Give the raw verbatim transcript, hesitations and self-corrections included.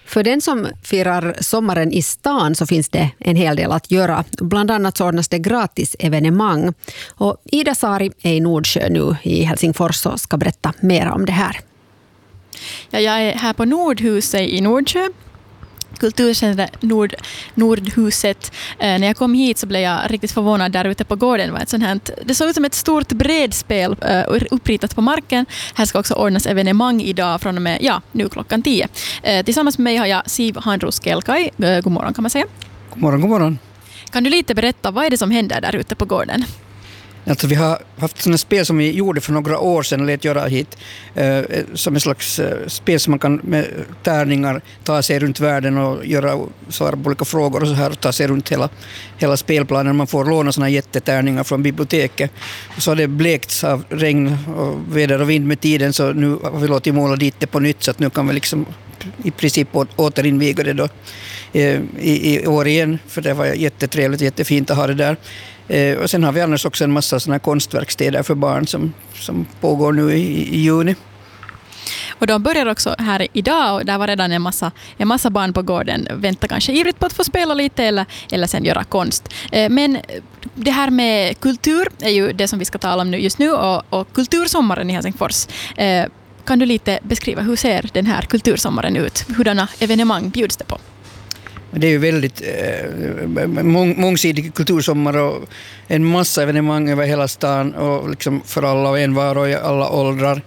För den som firar sommaren i stan så finns det en hel del att göra. Bland annat så ordnas det gratis evenemang. Och Ida Sari är i Nordsjö nu i Helsingfors och ska berätta mer om det här. Ja, jag är här på Nordhuset i Nordsjö. Kulturcentret Nord, Nordhuset. Eh, när jag kom hit så blev jag riktigt förvånad där ute på gården. Var ett sånt här, det såg ut som ett stort bredspel eh, uppritat på marken. Här ska också ordnas evenemang idag från och med ja, nu klockan tio. Eh, tillsammans med mig har jag Siv Handros-Kelkai. Eh, god morgon kan man säga. God morgon, god morgon. Kan du lite berätta, vad är det som händer där ute på gården? Alltså, vi har haft sådana spel som vi gjorde för några år sedan och lät göra hit. Eh, som en slags eh, spel som man kan med tärningar ta sig runt världen och göra, svara på olika frågor och så här och ta sig runt hela, hela spelplanen. Man får låna sådana jättetärningar från biblioteket. Så har det blekts av regn och väder och vind med tiden, så nu har vi låtit måla dit det på nytt, så att nu kan vi liksom i princip återinviga det då eh, i, i år igen, för det var jättetrevligt, jättefint att ha det där. Eh, och sen har vi annars också en massa såna konstverkstäder för barn som, som pågår nu i, i juni. Och de börjar också här idag, och där var redan en massa, en massa barn på gården. Väntar kanske ivrigt på att få spela lite eller, eller sen göra konst. Eh, men det här med kultur är ju det som vi ska tala om nu just nu, och, och kultursommaren i Helsingfors. Eh, kan du lite beskriva, hur ser den här kultursommaren ut? Hurdana evenemang bjuds det på? Det är ju väldigt eh, mång, mångsidig kultursommar och en massa evenemang över hela stan och liksom för alla och envar och i alla åldrar.